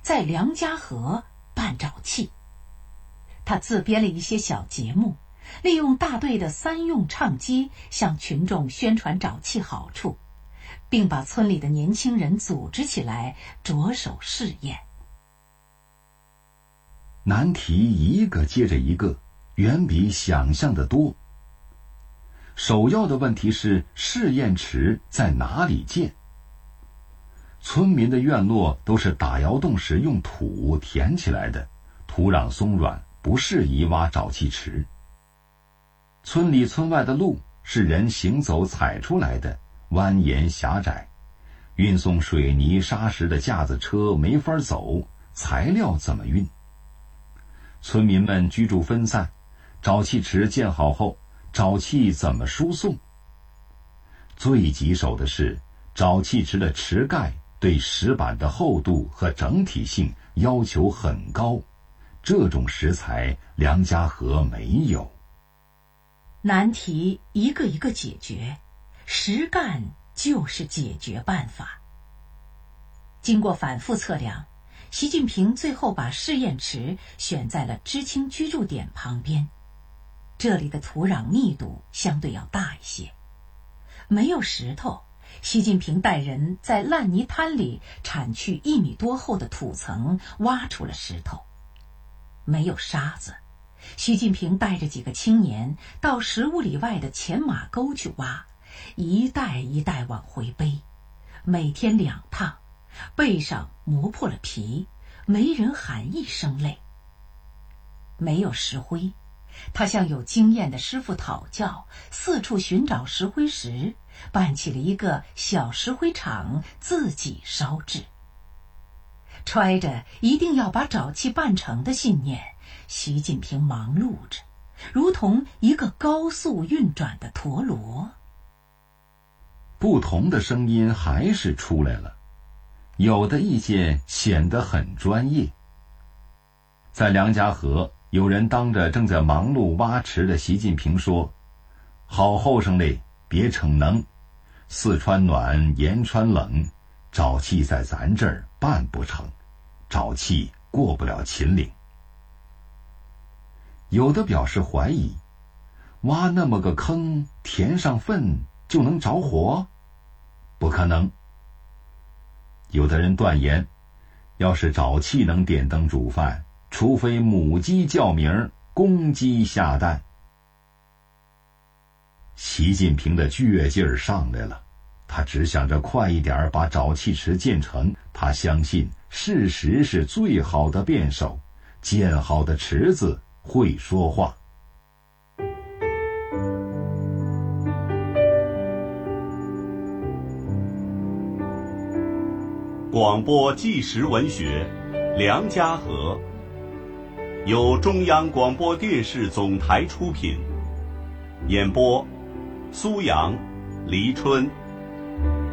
在梁家河办沼气。他自编了一些小节目，利用大队的3用唱机向群众宣传沼气好处，并把村里的年轻人组织起来，着手试验。 难题一个接着一个，远比想象的多。首要的问题是试验池在哪里建？村民的院落都是打窑洞时用土填起来的，土壤松软，不适宜挖沼气池。村里村外的路是人行走踩出来的，蜿蜒狭窄，运送水泥沙石的架子车没法走，材料怎么运？村民们居住分散，沼气池建好后，沼气怎么输送？最棘手的是，沼气池的池盖对石板的厚度和整体性要求很高，这种石材梁家河没有。 难题一个一个解决，实干就是解决办法。经过反复测量，习近平最后把试验池选在了知青居住点旁边，这里的土壤密度相对要大一些。没有石头，习近平带人在烂泥滩里铲去1米多厚的土层，挖出了石头。没有沙子，习近平带着几个青年到15里外的前马沟去挖，一袋一袋往回背，每天2趟，背上磨破了皮，没人喊一声累。没有石灰，他向有经验的师傅讨教，四处寻找石灰石，办起了一个小石灰厂，自己烧制。揣着一定要把沼气办成的信念，习近平忙碌着，如同一个高速运转的陀螺。 不同的声音还是出来了，有的意见显得很专业。在梁家河，有人当着正在忙碌挖池的习近平说：“好后生嘞，别逞能，四川暖，延川冷，沼气在咱这儿办不成，沼气过不了秦岭。”有的表示怀疑，挖那么个坑，填上粪就能着火？不可能。有的人断言，要是沼气能点灯煮饭，除非母鸡叫鸣，公鸡下蛋。习近平的倔劲儿上来了，他只想着快一点把沼气池建成，他相信事实是最好的辩手，建好的池子会说话。 广播纪实文学《梁家河》，由中央广播电视总台出品，演播苏阳、黎春。